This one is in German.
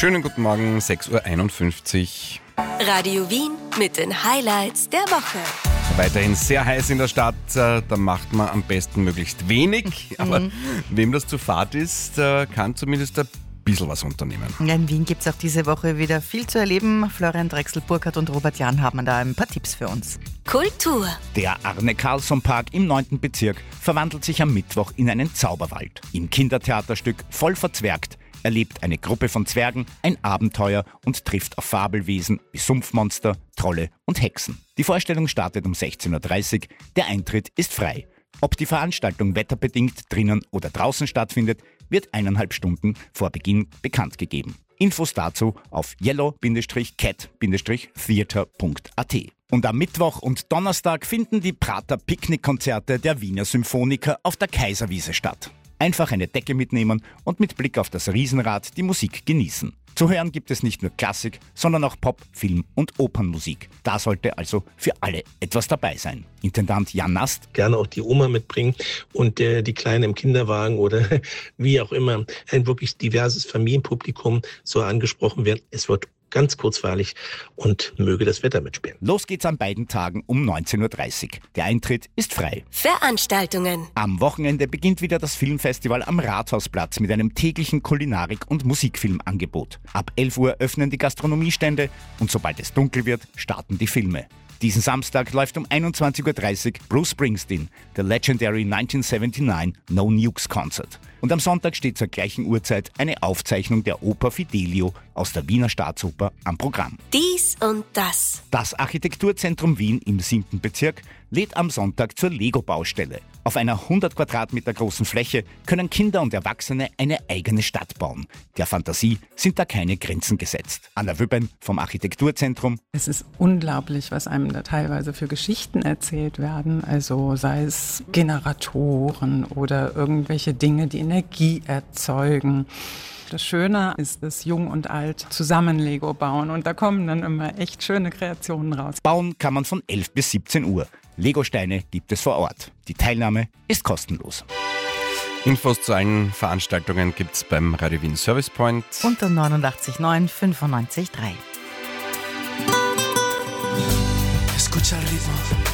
Schönen guten Morgen, 6.51 Uhr. Radio Wien mit den Highlights der Woche. Weiterhin sehr heiß in der Stadt, da macht man am besten möglichst wenig. Aber wem das zu fad ist, kann zumindest ein bisschen was unternehmen. Ja, in Wien gibt es auch diese Woche wieder viel zu erleben. Florian Drechsel, Burkhard und Robert Jahn haben da ein paar Tipps für uns. Kultur. Der Arne-Carlsson-Park im 9. Bezirk verwandelt sich am Mittwoch in einen Zauberwald. Im Kindertheaterstück Voll verzwergt erlebt eine Gruppe von Zwergen ein Abenteuer und trifft auf Fabelwesen wie Sumpfmonster, Trolle und Hexen. Die Vorstellung startet um 16.30 Uhr, der Eintritt ist frei. Ob die Veranstaltung wetterbedingt drinnen oder draußen stattfindet, wird 1,5 Stunden vor Beginn bekannt gegeben. Infos dazu auf yellow-cat-theater.at. Und am Mittwoch und Donnerstag finden die Prater Picknickkonzerte der Wiener Symphoniker auf der Kaiserwiese statt. Einfach eine Decke mitnehmen und mit Blick auf das Riesenrad die Musik genießen. Zu hören gibt es nicht nur Klassik, sondern auch Pop, Film und Opernmusik. Da sollte also für alle etwas dabei sein. Intendant Jan Nast. Gerne auch die Oma mitbringen und die Kleine im Kinderwagen oder wie auch immer. Ein wirklich diverses Familienpublikum soll angesprochen werden. Es wird ganz kurzweilig und möge das Wetter mitspielen. Los geht's an beiden Tagen um 19.30 Uhr. Der Eintritt ist frei. Veranstaltungen. Am Wochenende beginnt wieder das Filmfestival am Rathausplatz mit einem täglichen Kulinarik- und Musikfilmangebot. Ab 11 Uhr öffnen die Gastronomiestände und sobald es dunkel wird, starten die Filme. Diesen Samstag läuft um 21.30 Uhr Bruce Springsteen, The Legendary 1979 No Nukes Concert. Und am Sonntag steht zur gleichen Uhrzeit eine Aufzeichnung der Oper Fidelio aus der Wiener Staatsoper am Programm. Dies und das. Das Architekturzentrum Wien im 7. Bezirk lädt am Sonntag zur Lego-Baustelle. Auf einer 100 Quadratmeter großen Fläche können Kinder und Erwachsene eine eigene Stadt bauen. Der Fantasie sind da keine Grenzen gesetzt. Anna Wöben vom Architekturzentrum. Es ist unglaublich, was einem da teilweise für Geschichten erzählt werden. Also sei es Generatoren oder irgendwelche Dinge, die Energie erzeugen. Das Schöne ist, dass Jung und Alt zusammen Lego bauen und da kommen dann immer echt schöne Kreationen raus. Bauen kann man von 11 bis 17 Uhr. Lego-Steine gibt es vor Ort. Die Teilnahme ist kostenlos. Infos zu allen Veranstaltungen gibt's beim Radio Wien Service Point. Unter 89,9 95,3. Escucha el ritmo.